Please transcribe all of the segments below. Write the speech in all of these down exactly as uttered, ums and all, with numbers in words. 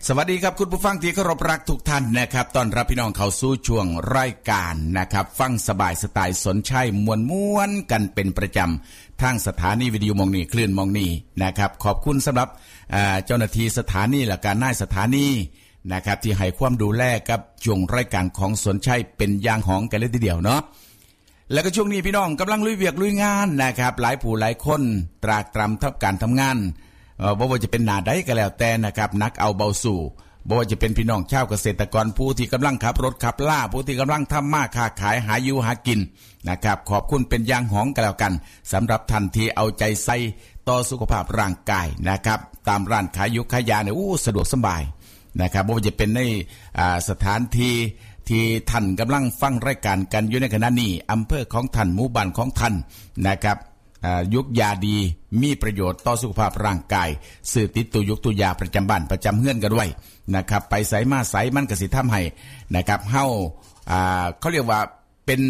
สวัสดีครับคุณผู้ฟังที่เคารพรักทุกท่านนะครับต้อนรับพี่น้องเข้าสู่ช่วงรายการนะครับฟังสบายสไตล์สนชัยมวลม้วนกันเป็นประจำทางสถานีวิทยุมองนีคลื่นมองนีนะครับขอบคุณสำหรับเจ้าหน้าที่สถานีและการนายสถานีนะครับที่ให้ความดูแลกับช่วงรายการของสนชัยเป็นอย่างหองกันเลยทีเดียวเนาะแล้วก็ช่วงนี้พี่น้องกำลังลุยเวียกลุยงานนะครับหลายผู้หลายคนตรากตรำทับการทำงานเอ่อบ่ว่าจะเป็นหน้าใดก็แล้วแต่นะครับนักเอาเบาสู่บ่ว่าจะเป็นพี่น้องชาวเกษตรกรผู้ที่กำลังขับรถขับล่าผู้ที่กำลังทำมาค้าขายหาอยู่หากินนะครับขอบคุณเป็นอย่างหองกันแล้วกันสำหรับท่านที่เอาใจใส่ต่อสุขภาพร่างกายนะครับตามร้านขายยุขายยาเนี่ยอู้สะดวกสบายนะครับบ่ว่าจะเป็นในอ่าสถานที่ที่ท่านกำลังฟังรายการกันอยู่ในขณะนี้อำเภอของท่านหมู่บ้านของท่านนะครับยุกยาดีมีประโยชน์ต่อสุขภาพร่างกายซื้อติดตัวยุกตัวยาประจำบ้านประจำเฮือนกันไว้นะครับไปใส่มาใส่มันก็สิทำให้นะครับเฮาเขาเรียกว่าเป็น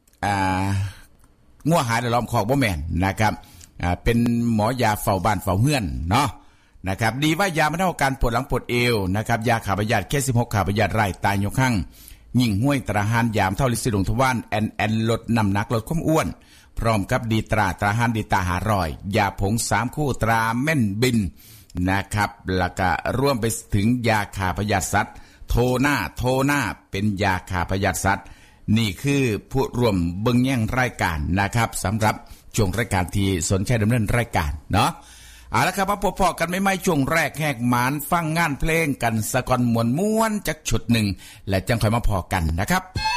งัวหายและล้อมคอกบ่แม่นนะครับเป็นหมอยาเฝ้าบ้านเฝ้าเฮือนเนาะนะครับดีว่ายาบรรเทาอาการปวดหลังปวดเอวนะครับยาขาพยาธิเคสิบหกขาพยาธิไร่ตายยกข้างยิ่งห้วยตราหานยามเท่าลิซิลงทวานแอนแอนลดน้ำหนักลดความอ้วนพร้อมกับดีตราตราหานดีตาหารอยยาผงสามคู่ตราแม่นบินนะครับแล้วก็ร่วมไปถึงยาขาพยาธิสัตว์โทน่าโทน่าเป็นยาขาพยาธิสัตว์นี่คือผู้ร่วมเบิ่งแย่งรายการนะครับสำหรับช่วงรายการที่สนใจดำเนินรายการเนาะเอาละครับมาพบๆกันไม่ไม่ช่วงแรกแหกหมานฟังงานเพลงกันสะก่อนมวนม้วนจักชุดหนึ่งและจังค่อยมาพอกันนะครับ